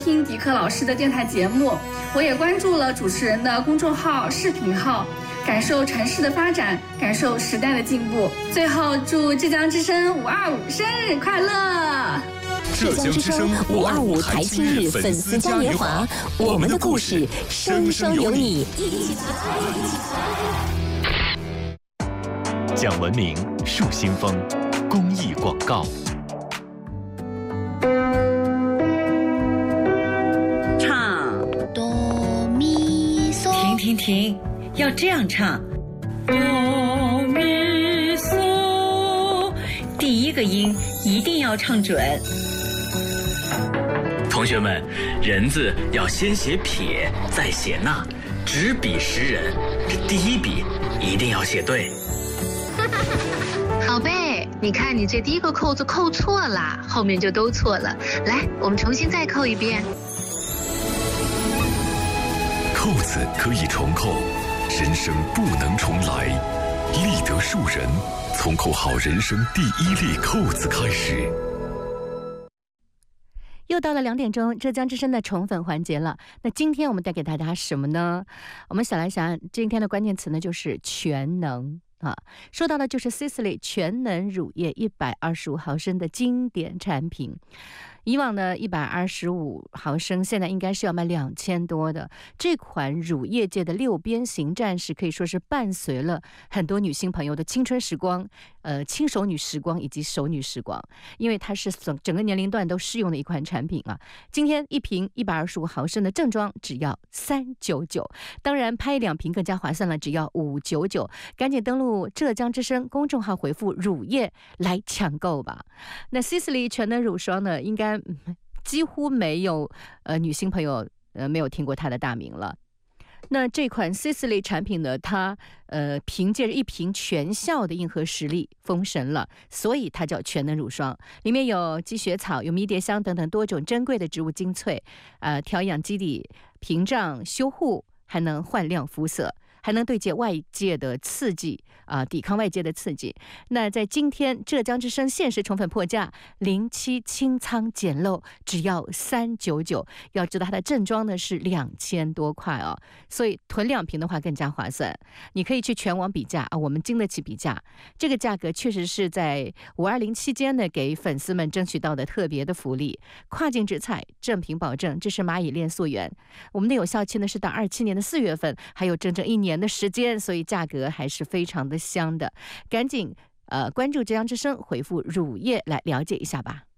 听迪克老师的电台节目，我也关注了主持人的公众号、视频号，感受城市的发展，感受时代的进步。最后，祝浙江之声525生日快乐！ 浙江之声525台庆日粉丝嘉年华，我们的故事生生有你。 讲文明，树新风，公益广告。 唱哆咪嗦， 停，要这样唱。 哆咪嗦， 第一个音一定要唱准。 同学们，人字要先写撇，再写捺，执笔识人，这第一笔一定要写对。 宝贝，你看你这第一个扣子扣错了，后面就都错了。来，我们重新再扣一遍。 扣子可以重扣，人生不能重来。立德树人，从扣好人生第一粒扣子开始。 又到了2点钟，浙江之声的宠粉环节了。那今天我们带给大家什么呢？我们想来想，今天的关键词呢就是全能啊。说到的就是 Sisley 全能乳液125毫升的经典产品。以往的125毫升，现在应该是要卖2000多的。这款乳液界的6边形战士可以说是伴随了很多女性朋友的青春时光、轻熟女时光以及熟女时光，因为它是整个年龄段都适用的一款产品啊。今天一瓶125毫升的正装只要399，当然拍2瓶更加划算了，只要599。赶紧登录浙江之声公众号，回复乳液来抢购吧。那 Sisley 全能乳霜呢，应该几乎没有女性朋友没有听过它的大名了。那这款 Sisley 产品呢，它凭借着一瓶全效的硬核实力封神了，所以它叫全能乳霜。里面有积雪草、有迷迭香等等多种珍贵的植物精粹，调养基底、屏障、修护，还能焕亮肤色，还能对接外界的刺激抵抗外界的刺激。那在今天浙江之声限时宠粉破价，07清仓捡漏，只要399。要知道它的正装呢是2000多块哦，所以囤2瓶的话更加划算。你可以去全网比价我们经得起比价，这个价格确实是在520期间呢给粉丝们争取到的特别的福利。跨境直采，正品保证，这是蚂蚁链溯源。我们的有效期呢是到27年的4月份，还有整整1年的时间，所以价格还是非常的香的。赶紧关注浙江之声，回复乳液来了解一下吧。